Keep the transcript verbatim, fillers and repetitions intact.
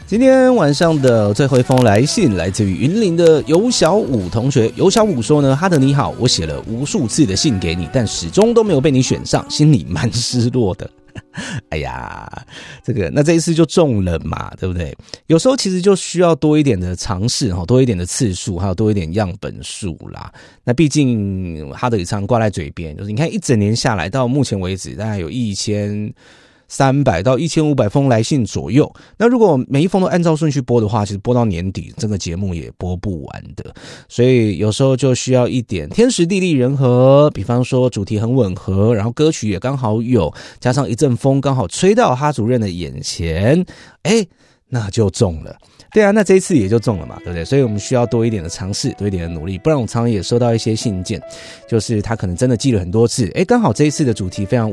今天晚上的最后一封来信来自于云林的尤小武同学。尤小武说呢，哈德你好，我写了无数次的信给你，但始终都没有被你选上，心里蛮失落的。哎呀，这个那这一次就中了嘛，对不对？有时候其实就需要多一点的尝试，多一点的次数，还有多一点样本数啦。那毕竟哈德也常挂在嘴边，就是你看一整年下来，到目前为止大概有一千三百到一千五百封来信左右。那如果每一封都按照顺序播的话，其实播到年底，这个节目也播不完的。所以有时候就需要一点天时地利人和，比方说主题很吻合，然后歌曲也刚好有，加上一阵风刚好吹到哈主任的眼前，哎，那就中了。对啊，那这一次也就中了嘛，对不对？所以我们需要多一点的尝试，多一点的努力。不然我常常也收到一些信件，就是他可能真的寄了很多次，哎，刚好这一次的主题非常